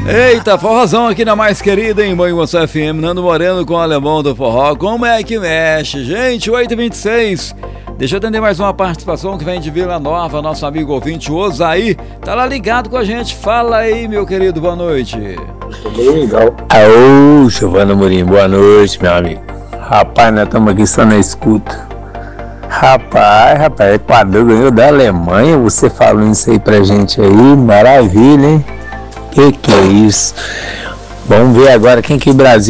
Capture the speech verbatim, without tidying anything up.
Eita, forrozão aqui na mais querida, em Manhuaçu F M, Nando Moreno com o Alemão do Forró. Como é que mexe? Gente, oito e vinte e seis. Deixa eu atender mais uma participação que vem de Vila Nova, nosso amigo ouvinte Osaí. Tá lá ligado com a gente. Fala aí, meu querido, boa noite. Legal. Aô, Giovana Morim, boa noite, meu amigo. Rapaz, nós estamos aqui só na escuta. Rapaz, rapaz, Equador ganhou da Alemanha, você falando isso aí pra gente aí, maravilha, hein? Que que é isso? Vamos ver agora quem que o Brasil